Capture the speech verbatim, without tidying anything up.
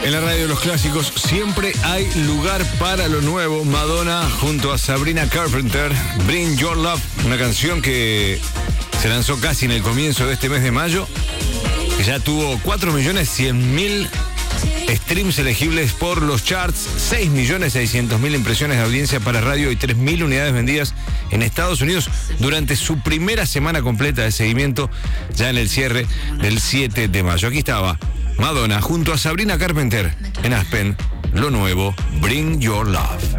En la radio de los clásicos siempre hay lugar para lo nuevo. Madonna junto a Sabrina Carpenter, Bring Your Love, una canción que se lanzó casi en el comienzo de este mes de mayo, que ya tuvo cuatro millones cien mil streams elegibles por los charts, seis millones seiscientos mil impresiones de audiencia para radio y tres mil unidades vendidas en Estados Unidos durante su primera semana completa de seguimiento, ya en el cierre del siete de mayo. Aquí estaba Madonna junto a Sabrina Carpenter en Aspen, lo nuevo, Bring Your Love.